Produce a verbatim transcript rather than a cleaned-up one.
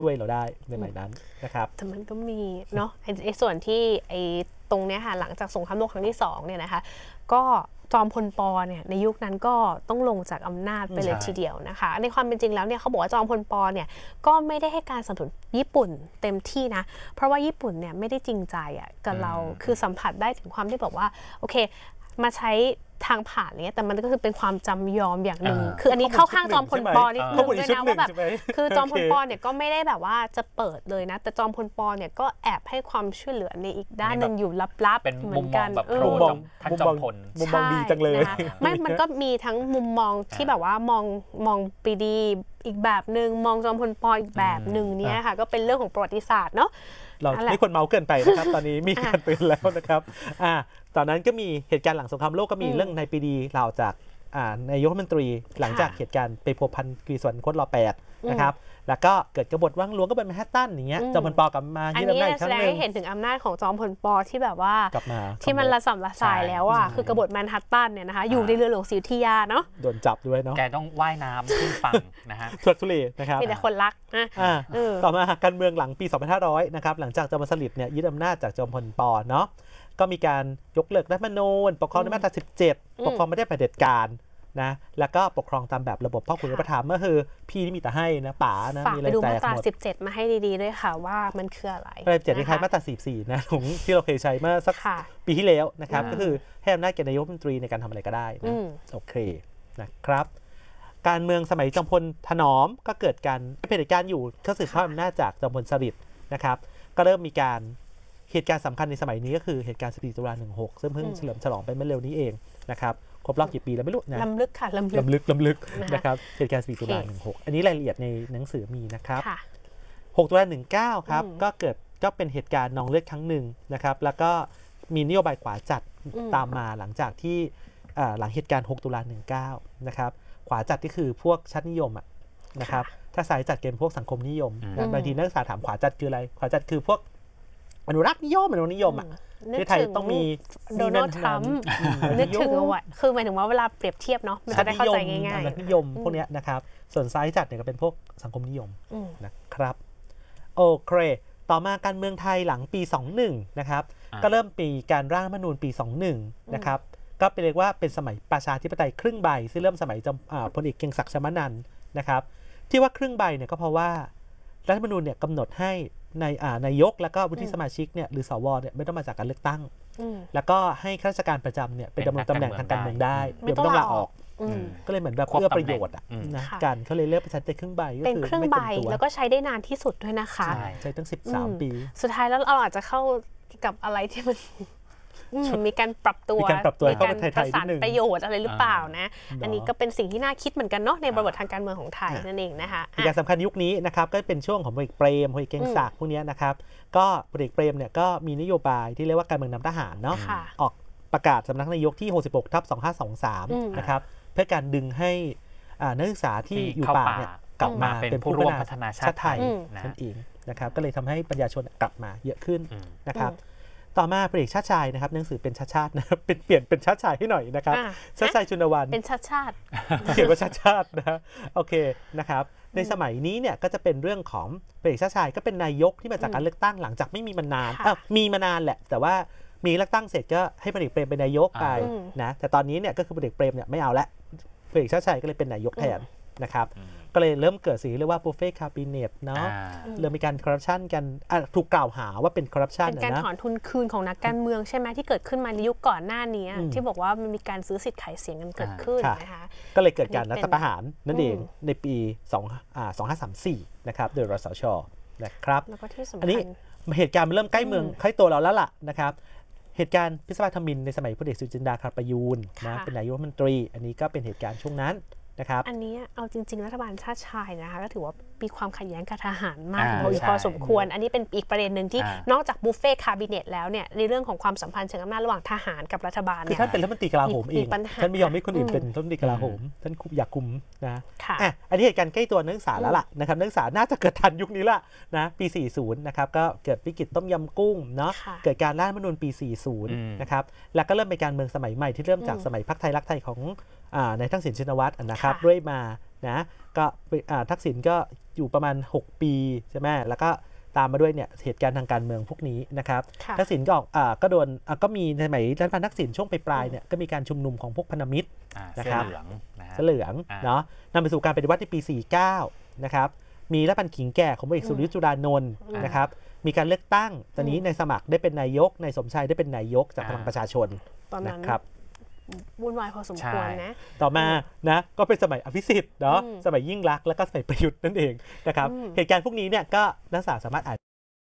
ด้วยเราได้ในสมัยนั้นนะครับแต่มันก็มีเนาะไอ้ส่วนที่ไอ้ตรงเนี้ยค่ะหลังจากสงครามโลกครั้งที่สองเนี่ยนะคะก็จอมพลป.เนี่ยในยุคนั้นก็ต้องลงจากอำนาจไปเลยทีเดียวนะคะในความเป็นจริงแล้วเนี่ยเขาบอกว่าจอมพลป.เนี่ยก็ไม่ได้ให้การสนับสนุนญี่ปุ่นเต็มที่นะเพราะว่าญี่ปุ่นเนี่ยไม่ได้จริงใจอ่ะกับเราคือสัมผัสได้ถึงความที่แบบว่าโอเคมาใช้ทางผ่านเนี้ยแต่มันก็คือเป็นความจำยอมอย่างหนึ่งคืออันนี้เข้าข้างจอมพลป.นิดนึงด้วยนะว่าแบบคือจอมพลป.เนี่ยก็ไม่ได้แบบว่าจะเปิดเลยนะแต่จอมพลป.เนี่ยก็แอบให้ความช่วยเหลือในอีกด้านหนึ่งอยู่ลับๆเหมือนกันมุมมองท่านจอมพลมุมมองดีจังเลยไม่มันก็มีทั้งมุมมองที่แบบว่ามองมองปรีดีอีกแบบหนึ่งมองจอมพลป.อีกแบบหนึ่งเนี่ยค่ะก็เป็นเรื่องของประวัติศาสตร์เนาะเราไม่ควรเมาเกินไปนะครับตอนนี้มีการเตือนแล้วนะครับอ่าตอนนั้นก็มีเหตุการณ์หลังสงครามโลกก็มีเรื่องในปีดีเราจากนายกรัฐมนตรีหลังจากเหตุการณ์ไปพัวพันกรีสวนโคตรรอแปดนะครับแล้วก็เกิดกบฏวังหลวงก็เป็นแมนฮัตตันอย่างเงี้ยจอมพลป.กลับมาที่อำนาจอีกครั้งนึงอันนี้แสดงให้เห็นถึงอำนาจของจอมพลป.ที่แบบว่ากลับมาที่มันระสำระสายแล้วอ่ะคือกบฏแมนฮัตตันเนี่ยนะคะอยู่ในเรือหลวงศรีอยุธยาเนาะโดนจับด้วยเนาะแกต้องว่ายน้ำขึ้นฝั่งนะฮะทุลักทุเลนะครับมีแต่คนรักนะต่อมาการเมืองหลังปีสองพันห้าร้อยนะครับหลังจากจอมพลสฤษดิ์เนี่ยยึดอำนาจจากจอมพลป.เนาะก็มีการยกเลิกรัฐธรรมนูญปกครองในมาตราสิบเจ็ดปกครองไม่ได้เผด็จการนะแล้วก็ปกครองตามแบบระบบพ่อขุนประถามก็คือพี่ที่มีแต่ให้นะป๋านะมีอะไรแต่หมดฝากไปดูมาตราสิบเจ็ดมาให้ดีๆด้วยค่ะว่ามันคืออะไรมาตราสิบเจ็ดคล้ายมาตราสี่สิบสี่นะของที่เราเคยใช้เมื่อสักปีที่แล้วนะครับก็คือให้อำนาจแก่นายกรัฐมนตรีในการทำอะไรก็ได้นะโอเคนะครับการเมืองสมัยจอมพลถนอมก็เกิดการเผด็จการอยู่ก็สืบทอดอำนาจจากจอมพลสฤษดิ์นะครับก็เริ่มมีการเหตุการณ์สำคัญในสมัยนี้ก็คือเหตุการณ์สิบสี่ตุลาหนึ่งหกซึ่งเพิ่งเฉลิมฉลองไปเมื่อเร็วนี้เองนะครับครบรอบกี่ปีแล้วไม่รู้นะลำลึกค่ะลำลึกลำลึกลำลึกนะครับเหตุการณ์สิบสี่ตุลาหนึ่งหกอันนี้รายละเอียดในหนังสือมีนะครับหกตุลาหนึ่งเก้าครับก็เกิดก็เป็นเหตุการณ์นองเลือดครั้งหนึ่งนะครับแล้วก็มีนโยบายขวาจัดตามมาหลังจากที่หลังเหตุการณ์หกตุลาหนึ่งเก้านะครับขวาจัดที่คือพวกชาตินิยมนะครับถ้าสายจัดเกณฑ์พวกสังคมนิยมบางทีนักศึกษาถามขวาจัดคืออะไรขวาจัดคือพวกอนุรักษ์นิยมอนุรักษ์นิยมอ่ะที่ไทยต้องมีโดนัลด์ทรัมป์นึกถึงเอาไว้คือหมายถึงว่าเวลาเปรียบเทียบเนาะมันจะได้เข้าใจง่ายๆอนุรักษ์นิยมพวกนี้นะครับส่วนซ้ายจัดเนี่ยก็เป็นพวกสังคมนิยมนะครับโอเคต่อมาการเมืองไทยหลังปีสองพันหนึ่งนะครับก็เริ่มปีการร่างรัฐธรรมนูญปีสองพันหนึ่งนะครับก็เป็นเรียกว่าเป็นสมัยประชาธิปไตยครึ่งใบซึ่งเริ่มสมัยพลเอกเกรียงศักดิ์ ชมานันท์นะครับที่ว่าครึ่งใบเนี่ยก็เพราะว่ารัฐธรรมนูญเนี่ยกำหนดให้ในนายกแล้วก็วุฒิสมาชิกเนี่ยหรือสวเนี่ยไม่ต้องมาจากการเลือกตั้งแล้วก็ให้ข้าราชการประจำเนี่ยเป็นดำรงตำแหน่งทางการเมืองได้เดี๋ยวไม่ต้องลาออกก็เลยเหมือนแบบเพื่อประโยชน์อ่ะนะการเขาเลยเลือกประชาธิปไตยครึ่งใบเป็นครึ่งใบแล้วก็ใช้ได้นานที่สุดด้วยนะคะใช้ตั้งสิบสามปีสุดท้ายแล้วเราอาจจะเข้ากับอะไรที่มันมีการปรับตัวมีการปรับตัวเข้าไปประสานประโยชน์อะไรหรือเปล่านะอันนี้ก็เป็นสิ่งที่น่าคิดเหมือนกันเนาะในบริบททางการเมืองของไทยนั่นเองนะคะเหตุการณ์สำคัญยุคนี้นะครับก็เป็นช่วงของพลเอกเปรมพลเอกเกรียงศักดิ์พวกนี้นะครับก็พลเอกเปรมเนี่ยก็มีนโยบายที่เรียกว่าการเมืองนำทหารเนาะออกประกาศสำนักนายกที่หกสิบหกทับสองพันห้าร้อยยี่สิบสามนะครับเพื่อการดึงให้นักศึกษาที่อยู่ป่าเนี่ยกลับมาเป็นผู้ร่วมพัฒนาชาติไทยนั่นเองนะครับก็เลยทำให้ประชาชนกลับมาเยอะขึ้นนะครับต่อมาพลเอกชาติชายนะครับหนังสือเป็นชาติชาตินะเป็นเปลี่ยนเป็นชาติชายให้หน่อยนะครับชาติชายชุนวรรณเป็นชาติชาติเขียนว่าชาติชาตินะโอเคนะครับในสมัยนี้เนี่ยก็จะเป็นเรื่องของพลเอกชาติชายก็เป็นนายกที่มาจากการเลือกตั้งหลังจากไม่มีมานานมีมานานแหละแต่ว่ามีเลือกตั้งเสร็จก็ให้พลเอกเปรมเป็นนายกไปนะแต่ตอนนี้เนี่ยก็คือพลเอกเปรมเนี่ยไม่เอาละพลเอกชาติชายก็เลยเป็นนายกแทนนะครับก็เลยเริ่มเกิดสิ่งเรียกว่าบุฟเฟ่คาบิเนตเนาะเริ่มมีการคอร์รัปชันกันถูกกล่าวหาว่าเป็นคอร์รัปชันเป็นการถอนทุนคืนของนักการเมืองใช่ไหมที่เกิดขึ้นมาในยุคก่อนหน้านี้ที่บอกว่ามันมีการซื้อสิทธิ์ขายเสียงกันเกิดขึ้นนะคะก็เลยเกิดการรัฐประหารนั่นเองในปีสองพันห้าร้อยสามสิบสี่นะครับโดยรสช.นะครับอันนี้เหตุการณ์มันเริ่มใกล้เมืองใกล้ตัวเราแล้วล่ะนะครับเหตุการณ์พิศวาสธมินในสมัยพลเอกสุจินดาคารประยูรนะเป็นนายกรัฐมนตรีอันนี้ก็เป็นเหตุการณ์ช่วงนั้นนะครับอันนี้เอาจริงๆรัฐบาลชาติชายนะคะก็ถือว่ามีความขัดแย้งกับทหารมากพอสมควรอันนี้เป็นอีกประเด็นหนึ่งที่นอกจากบุฟเฟ่คาบิเนตแล้วเนี่ยในเรื่องของความสัมพันธ์เชิงอำนาจระหว่างทหารกับรัฐบาลคือท่านเป็นรัฐมนตรีกลาโหมเองท่านไม่ยอมให้คนอื่นเป็นรัฐมนตรีกลาโหมท่านอยากคุมนะอ่ะอันนี้เหตุการณ์ใกล้ตัวนักศึกษาแล้วล่ะนะครับนักศึกษาน่าจะเกิดทันยุคนี้ละนะปีสี่สิบนะครับก็เกิดวิกฤตต้มยำกุ้งเนาะเกิดการร่างรัฐธรรมนูญปีสี่สิบนะครับแล้วก็เริ่มเป็นการเมืองสมัยใหม่ที่เริ่มจากสมัยพรรคไทยรักไทยของนายทักษิณชินวัตรนะครับด้วยมานะก็ทักษิณก็อยู่ประมาณหกปีใช่ไหมแล้วก็ตามมาด้วยเนี่ยเหตุการณ์ทางการเมืองพวกนี้นะครับทักษิณก็ออกอ่าก็โดนอ่าก็มีในสมัยรัฐบาลทักษิณช่วงปลายๆเนี่ยก็มีการชุมนุมของพวกพันธมิตรนะครับเสื้อเหลืองนะฮะเสื้อเหลืองเนาะนำไปสู่การปฏิวัติในปีสี่สิบเก้านะครับมีรัฐบาลขิงแก่ของพลเอกสุรยุทธจุลานนท์นะครับมีการเลือกตั้งตอนนี้ในสมัครได้เป็นนายกนายสมชายได้เป็นนายกจากพลังประชาชนตอนนั้นนะครับวุ่นวายพอสมควรนะต่อมานะก็เป็นสมัยอภิสิทธิ์เนาะสมัยยิ่งลักษณ์แล้วก็สมัยประยุทธ์นั่นเองนะครับเหตุการณ์พวกนี้เนี่ยก็นักศึกษาสามารถอ่าน